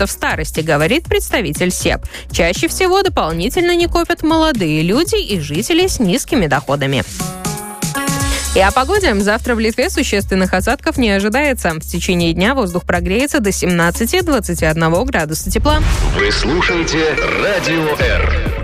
в старости, говорит представитель СЕБ. Чаще всего дополнительно не копят молодые люди и жители с низкими доходами. И о погоде. Завтра в Литве существенных осадков не ожидается. В течение дня воздух прогреется до 17-21 градуса тепла. Вы слушаете Радио Р.